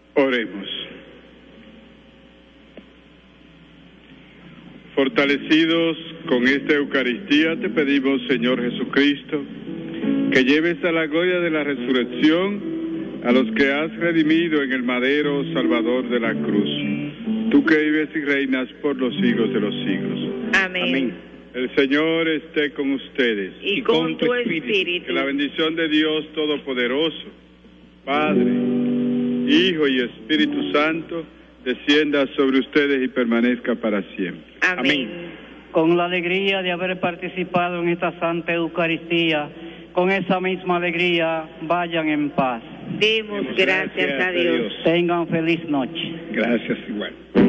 Oremos. Fortalecidos con esta Eucaristía, te pedimos, Señor Jesucristo, que lleves a la gloria de la resurrección a los que has redimido en el madero Salvador de la cruz. Tú que vives y reinas por los siglos de los siglos. Amén. Amén. El Señor esté con ustedes. Y con tu espíritu. Que la bendición de Dios Todopoderoso, Padre, Hijo y Espíritu Santo, descienda sobre ustedes y permanezca para siempre. Amén. Con la alegría de haber participado en esta Santa Eucaristía, con esa misma alegría, vayan en paz. Demos gracias a Dios. Tengan feliz noche. Gracias igual.